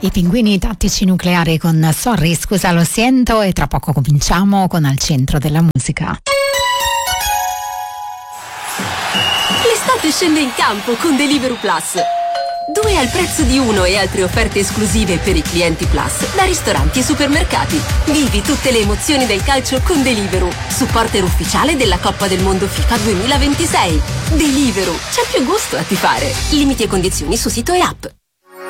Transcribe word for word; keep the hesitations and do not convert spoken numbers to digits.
I pinguini tattici nucleari con Sorry, scusa lo siento, e tra poco cominciamo con Al centro della musica. L'estate scende in campo con Deliveroo Plus. Due al prezzo di uno e altre offerte esclusive per i clienti Plus da ristoranti e supermercati. Vivi tutte le emozioni del calcio con Deliveroo, supporter ufficiale della Coppa del Mondo FIFA duemilaventisei. Deliveroo, c'è più gusto a tifare. Limiti e condizioni su sito e app.